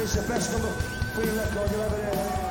It's the best number for your record you'll ever hear.